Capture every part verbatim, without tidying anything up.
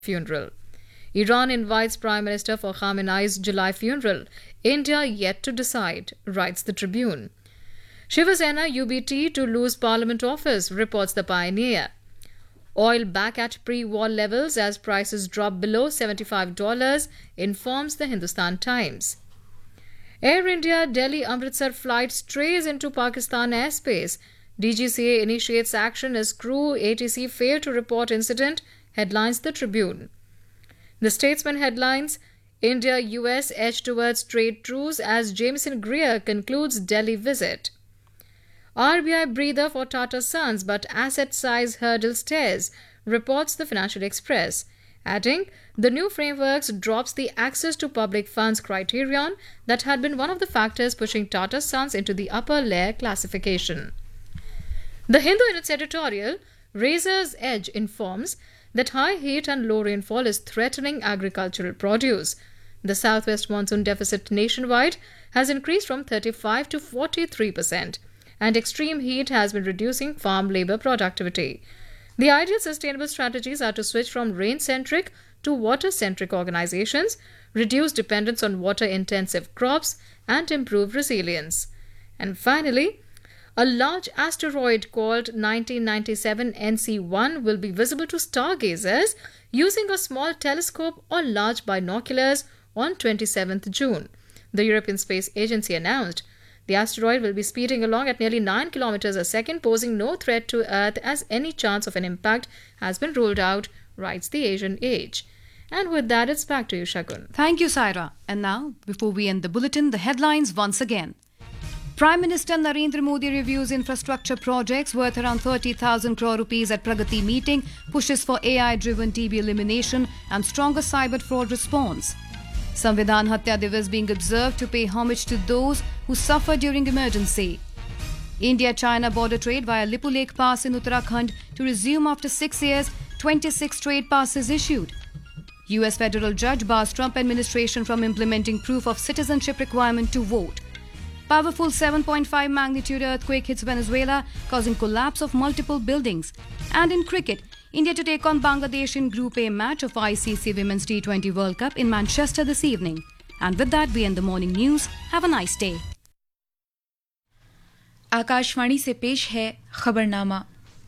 funeral. Iran invites Prime Minister for Khamenei's July funeral. India yet to decide, writes the Tribune. Shiva Sena U B T to lose Parliament office, reports the Pioneer. Oil back at pre-war levels as prices drop below seventy-five dollars, informs the Hindustan Times. Air India Delhi Amritsar flight strays into Pakistan airspace. D G C A initiates action as crew A T C fail to report incident, headlines the Tribune. The Statesman headlines, India U S edge towards trade truce as Jameson Greer concludes Delhi visit. R B I breather for Tata Sons, but asset size hurdle stairs, reports the Financial Express, adding, the new frameworks drops the access to public funds criterion that had been one of the factors pushing Tata Sons into the upper layer classification. The Hindu in its editorial, Razor's Edge, informs that high heat and low rainfall is threatening agricultural produce. The southwest monsoon deficit nationwide has increased from thirty-five to forty-three percent, and extreme heat has been reducing farm labor productivity. The ideal sustainable strategies are to switch from rain-centric to water-centric organizations, reduce dependence on water-intensive crops, and improve resilience. And finally, a large asteroid called nineteen ninety-seven N C one will be visible to stargazers using a small telescope or large binoculars on twenty-seventh June. The European Space Agency announced the asteroid will be speeding along at nearly nine kilometers a second, posing no threat to Earth as any chance of an impact has been ruled out, writes the Asian Age. And with that, it's back to you, Shagun. Thank you, Saira. And now, before we end the bulletin, the headlines once again. Prime Minister Narendra Modi reviews infrastructure projects worth around thirty thousand crore rupees at Pragati meeting, pushes for A I-driven T B elimination and stronger cyber fraud response. Samvidhan Hatya Divas being observed to pay homage to those who suffered during emergency. India-China border trade via Lipu Lake Pass in Uttarakhand to resume after six years, twenty-six trade passes issued. U S federal judge bars Trump administration from implementing proof of citizenship requirement to vote. Powerful seven point five magnitude earthquake hits Venezuela, causing collapse of multiple buildings. And in cricket, India to take on Bangladesh in Group A match of I C C Women's T twenty World Cup in Manchester this evening. And with that, we end the morning news. Have a nice day. Akashvani से पेश है खबरनामा.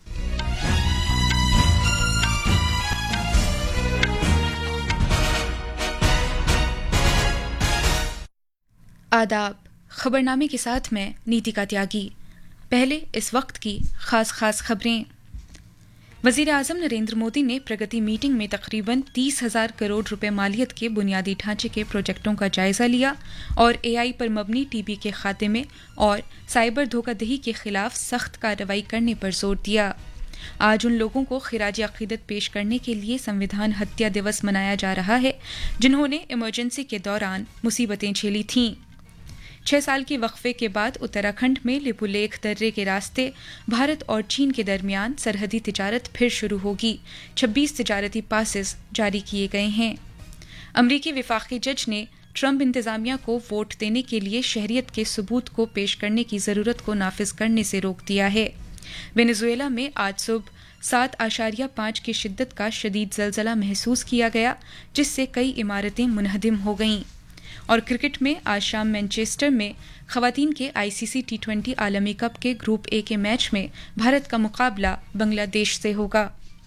आदाब. खबरनामे के साथ मैं नीतिका त्यागी. पहले इस वक्त की खास खास खबरें. वज़ीर आज़म नरेंद्र मोदी ने प्रगति मीटिंग में तकरीबन तीस हजार करोड़ रुपए मालियत के बुनियादी ढांचे के प्रोजेक्टों का जायजा लिया और एआई पर मबनी टीबी के खात्मे और साइबर धोखाधड़ी के खिलाफ सख्त कार्रवाई करने पर जोर दिया. आज उन लोगों को खिराज अकीदत पेश करने के लिए संविधान हत्या दिवस मनाया जा रहा है जिन्होंने इमरजेंसी के दौरान मुसीबतें झेली थीं. छह साल के वक्फे के बाद उत्तराखंड में लिपुलेख दर्रे के रास्ते भारत और चीन के दरमियान सरहदी तिजारत फिर शुरू होगी. छब्बीस तिजारती पासेस जारी किए गए हैं. अमरीकी विफाकी जज ने ट्रंप इंतजामिया को वोट देने के लिए शहरियत के सबूत को पेश करने की जरूरत को नाफिज करने से रोक दिया है. वेनेजुएला में आज सुबह सात आशारिया पाँच की शिद्दत का शदीद जलजला महसूस किया गया जिससे कई इमारतें मुनहदिम हो गईं. और क्रिकेट में आज शाम मैनचेस्टर में खवातीन के आईसीसी टी ट्वेंटी आलमी कप के ग्रुप ए के मैच में भारत का मुकाबला बांग्लादेश से होगा.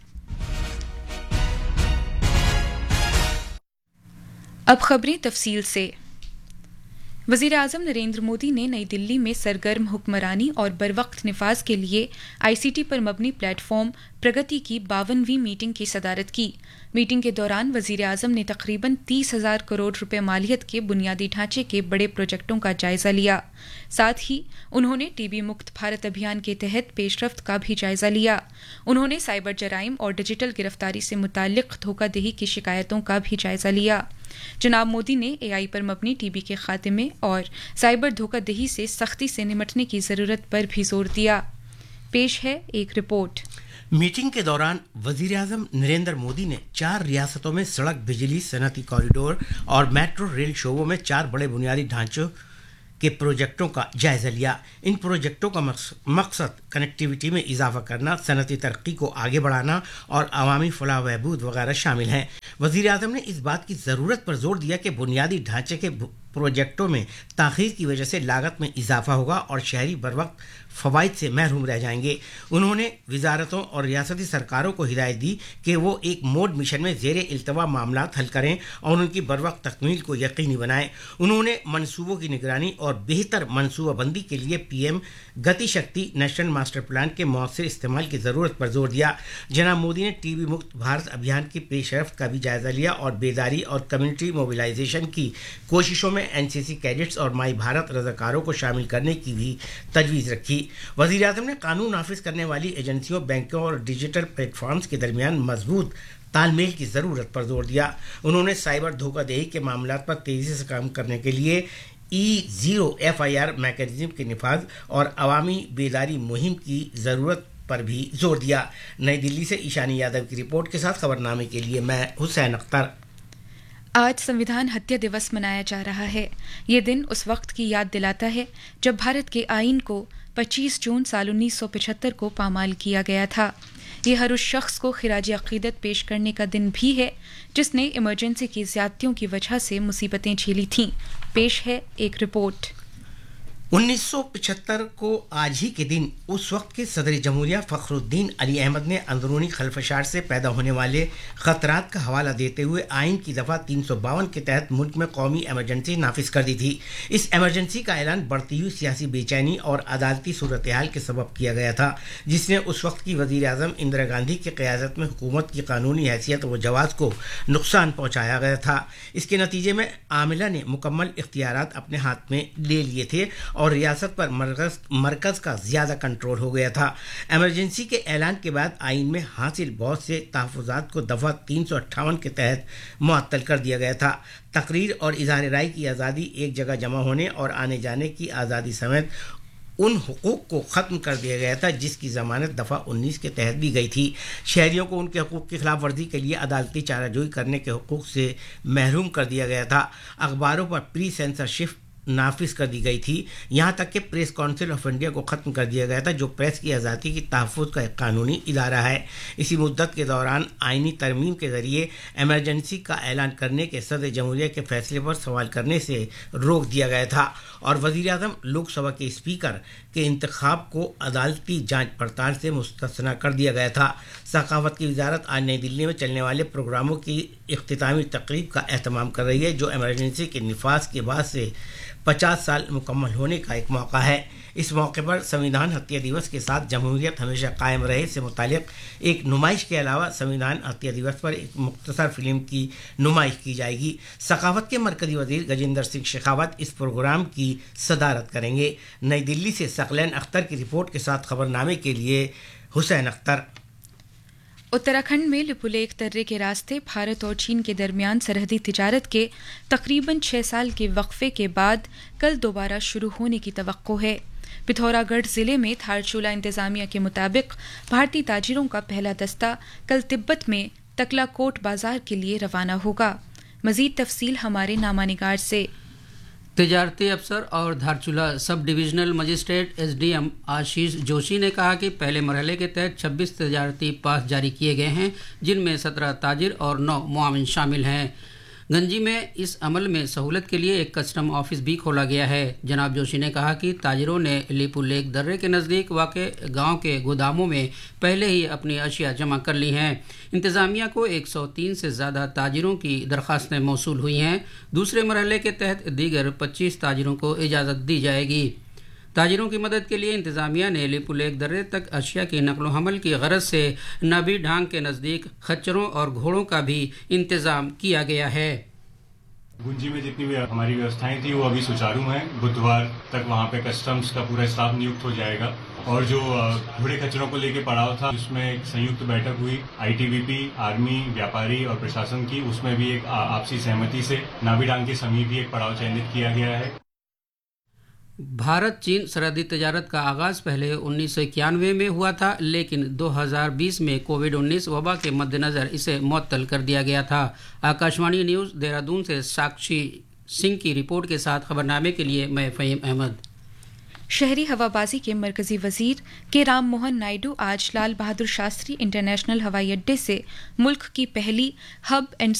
अब खबरें तफसील से. वज़ीर आज़म नरेंद्र मोदी ने नई दिल्ली में सरगर्म हुक्मरानी और बरवक्त निफाज के लिए आईसीटी पर मबनी प्लेटफॉर्म प्रगति की बावनवीं मीटिंग की सदारत की. मीटिंग के दौरान वज़ीर आज़म ने तकरीबन तीस हजार करोड़ रुपए मालियत के बुनियादी ढांचे के बड़े प्रोजेक्टों का जायजा लिया. साथ ही उन्होंने टीबी मुक्त भारत अभियान के तहत पेशरफ्त का भी जायजा लिया. उन्होंने साइबर जराइम और डिजिटल गिरफ्तारी से मुताल्लिक धोखाधड़ी की शिकायतों का भी जायजा लिया. जनाब मोदी ने एआई पर मबनी टीबी के खात्मे और साइबर धोखाधड़ी से सख्ती से निपटने की जरूरत पर भी जोर दिया. पेश है एक रिपोर्ट. मीटिंग के दौरान वजीर आजम नरेंद्र मोदी ने चार रियासतों में सड़क, बिजली, सनअती कॉरिडोर और मेट्रो रेल शोबों में चार बड़े बुनियादी ढांचों के प्रोजेक्टों का जायजा लिया। इन प्रोजेक्टों का मकसद कनेक्टिविटी में इजाफा करना, सनती तरक्की को आगे बढ़ाना और अवामी फलाह बहबूद वगैरह शामिल हैं। वज़ीर आज़म ने इस बात की ज़रूरत पर जोर दिया कि बुनियादी ढांचे के प्रोजेक्टों में ताख़ीर की वजह से लागत में इजाफा होगा और शहरी बर वक्त फ़वाइद से महरूम रह जाएंगे। उन्होंने वजारतों और रियासती सरकारों को हिदायत दी कि वो एक मोड मिशन में ज़ेर इल्तवा मामलात हल करें और उनकी बर वक्त तकमील को यकीनी बनाएं। उन्होंने मनसूबों की निगरानी और बेहतर मनसूबाबंदी के लिए पी एम गति शक्ति नेशनल मास्टर प्लान के मौसर इस्तेमाल की ज़रूरत पर जोर दिया। जनाब मोदी ने टी बी मुक्त भारत अभियान की पेशरफ्त का भी जायज़ा लिया और बेदारी और कम्युनिटी मोबिलाइजेशन की कोशिशों में एन सी सी कैडेट्स और माई भारत रज़ाकारों को शामिल करने की भी तजवीज़ रखी। वज़ीर आज़म ने कानून नाफिज करने वाली एजेंसियों, बैंकों और डिजिटल प्लेटफॉर्म्स के दरमियान मजबूत तालमेल की ज़रूरत पर जोर दिया। उन्होंने साइबर धोखाधड़ी के मामलों पर तेज़ी से काम करने के लिए ई zero F I R mechanism के निफाज और अवामी बेदारी मुहिम की ज़रूरत पर भी जोर दिया। नई दिल्ली से ईशानी यादव की रिपोर्ट के साथ खबरनामे के लिए मैं हुसैन अख्तर। आज संविधान हत्या दिवस मनाया जा रहा है। ये दिन उस वक्त की याद दिलाता है जब भारत के आईन को पच्चीस जून साल उन्नीस सौ पचहत्तर को पामाल किया गया था। ये हर उस शख्स को खिराज अक़ीदत पेश करने का दिन भी है जिसने इमरजेंसी की ज़्यादतियों की वजह से मुसीबतें झेली थीं। पेश है एक रिपोर्ट। उन्नीस सौ पचहत्तर को आज ही के दिन उस वक्त के सदर जमहूरिया फ़खरुद्दीन अली अहमद ने अंदरूनी खलफशार से पैदा होने वाले ख़तरात का हवाला देते हुए आइन की दफ़ा तीन सौ बावन के तहत मुल्क में कौमी एमरजेंसी नाफिज कर दी थी। इस एमरजेंसी का ऐलान बढ़ती हुई सियासी बेचैनी और अदालती सूरत हाल के सबब किया गया था, जिसने उस वक्त की वज़ीर आज़म इंदिरा गांधी की क़यादत में हुकूमत की कानूनी हैसियत व जवाज़ को नुकसान पहुँचाया गया था। इसके नतीजे में आमिला ने मुकम्मल इख्तियारात अपने हाथ में ले लिए थे और रियासत पर मरकज मरकज का ज़्यादा कंट्रोल हो गया था। एमरजेंसी के ऐलान के बाद आइन में हासिल बहुत से तहफ़्फ़ुज़ात को दफ़ा तीन सौ अट्ठावन के तहत मुअत्तल कर दिया गया था। तकरीर और इज़हार राय की आज़ादी, एक जगह जमा होने और आने जाने की आज़ादी समेत उन हुकूक को ख़त्म कर दिया गया था जिसकी ज़मानत दफ़ा उन्नीस के तहत दी गई थी। शहरियों को उनके हुकूक की खिलाफ वर्जी के लिए अदालती चाराजोई करने के हुकूक से महरूम कर दिया गया था। अखबारों पर प्री सेंसरशिप नाफिज कर दी गई थी। यहाँ तक कि प्रेस काउंसिल ऑफ इंडिया को ख़त्म कर दिया गया था, जो प्रेस की आज़ादी की तहफ़्फ़ुज़ का एक कानूनी इदारा है। इसी मुद्दत के दौरान आइनी तरमीम के ज़रिए एमरजेंसी का ऐलान करने के सदर जमहूरिया के फैसले पर सवाल करने से रोक दिया गया था और वज़ीर आज़म लोकसभा के स्पीकर के इंतखाब को अदालती जांच पड़ताल से मुस्तस्ना कर दिया गया था। सकाफत की वजारत आज नई दिल्ली में चलने वाले प्रोग्रामों की इख्तितामी तकरीब का एहतमाम कर रही है, जो एमरजेंसी के निफाज के बाद से पचास साल मुकम्मल होने का एक मौका है। इस मौके पर संविधान हत्या दिवस के साथ जमहूरियत हमेशा कायम रहे से मुतालिक एक नुमाइश के अलावा संविधान हत्या दिवस पर एक मुख्तसर फिल्म की नुमाइश की जाएगी। सकाफत के मरकजी वजीर गजेंद्र सिंह शेखावत इस प्रोग्राम की सदारत करेंगे। नई दिल्ली से सकलैन अख्तर की रिपोर्ट के साथ खबरनामे के लिए हुसैन अख्तर। उत्तराखंड में लिपुलेख दर्रे के रास्ते भारत और चीन के दरमियान सरहदी तिजारत के तकरीबन छः साल के वक्फे के बाद कल दोबारा शुरू होने की तवक्को है। पिथौरागढ़ जिले में धारचूला इंतजामिया के मुताबिक भारतीय ताजिरों का पहला दस्ता कल तिब्बत में तकलाकोट बाजार के लिए रवाना होगा। मजीद तफसील हमारे नामानिगार से। तजारती अफसर और Dharchula sub divisional magistrate S D M Ashish Joshi ने कहा कि पहले मरहले के तहत छब्बीस तजारती पास जारी किए गए हैं, जिनमें सत्रह ताजिर और नौ मुआविन शामिल हैं। गंजी में इस अमल में सहूलत के लिए एक कस्टम ऑफिस भी खोला गया है। जनाब जोशी ने कहा कि ताजिरों ने लिपू लेक दर्रे के नज़दीक वाक़े गांव के गोदामों में पहले ही अपनी अशिया जमा कर ली हैं। इंतज़ामिया को एक सौ तीन से ज़्यादा ताजिरों की दरख्वास्तें मौसूल हुई हैं। दूसरे मरहले के तहत दीगर पच्चीस ताजिरों को इजाज़त दी जाएगी। ताजिरों की मदद के लिए इंतज़ामिया ने लिपू लेक दर्रे तक अशिया की नकलो हमल की गरज से नबी ढांग के नज़दीक खच्चरों और घोड़ों का भी इंतज़ाम किया गया है। गुंजी में जितनी भी हमारी व्यवस्थाएं थी वो अभी सुचारू हैं। बुधवार तक वहाँ पे कस्टम्स का पूरा स्टाफ नियुक्त हो जाएगा और जो घोड़े खच्चरों को लेके पड़ाव था उसमें एक संयुक्त बैठक हुई I T B P, army, व्यापारी और प्रशासन की। उसमें भी एक आपसी सहमति से नाबी ढांग के समीप भी एक पड़ाव चयनित किया गया है। भारत चीन सरहदी तजारत का आगाज़ पहले उन्नीस सौ इक्यानवे में हुआ था, लेकिन दो हज़ार बीस में कोविड उन्नीस वबा के मद्देनज़र इसे मुअत्तल कर दिया गया था। आकाशवाणी न्यूज़ देहरादून से साक्षी सिंह की रिपोर्ट के साथ खबरनामे के लिए मैं फ़हीम अहमद। शहरी हवाबाजी के मरकजी वजीर के राम मोहन नायडू आज लाल बहादुर शास्त्री इंटरनेशनल हवाई अड्डे से मुल्क की पहली हब एंड